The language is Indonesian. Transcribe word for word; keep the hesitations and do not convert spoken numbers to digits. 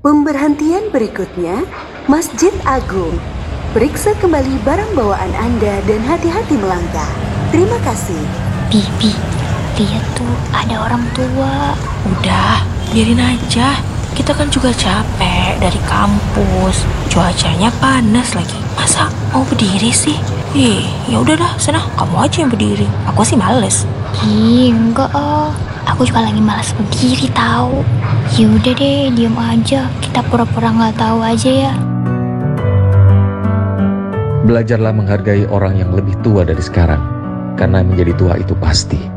Pemberhentian berikutnya, Masjid Agung. Periksa kembali barang bawaan Anda dan hati-hati melangkah. Terima kasih. Bibi, lihat tuh ada orang tua. Udah, biarin aja. Kita kan juga capek dari kampus. Cuacanya panas lagi. Masa mau berdiri sih? Ih, ya udahlah, sana kamu aja yang berdiri. Aku sih males. Ih, enggak ah. Aku juga lagi malas berdiri tahu. Yaudah deh, diam aja. Kita pura-pura nggak tahu aja ya. Belajarlah menghargai orang yang lebih tua dari sekarang, karena menjadi tua itu pasti.